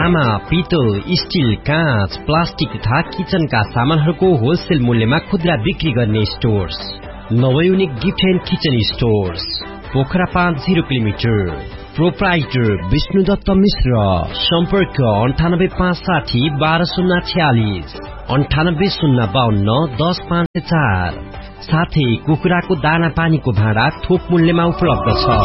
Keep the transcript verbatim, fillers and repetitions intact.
तामा, पितल, स्टील, काँच, प्लास्टिक तथा किचनका सामानहरूको होलसेल मूल्यमा खुद्रा बिक्री गर्ने stores नवयुनिक gift and kitchen stores, Pokhara पाँच जिरो किलोमिटर। प्रोप्राइटर विष्णुदत्त मिश्र। सम्पर्क अन्ठानब्बे पाँच साठी बाह्र शून्य छ्यालिस, अन्ठानब्बे शून्य बाहन्न दस पाँच चार। साथै कुखुराको दाना पानीको भाँडा थोक मूल्यमा उपलब्ध छ।